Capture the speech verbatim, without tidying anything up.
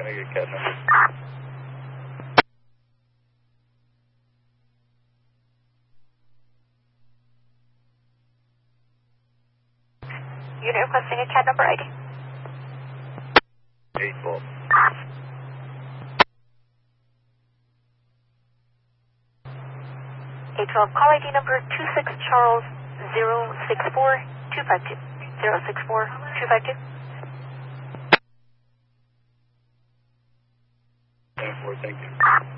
Can I get cat number? Unit requesting a cat number I D. eight twelve. eight twelve, call I D number two six Charles zero six four two five two. zero six four two five two. ten four, thank you.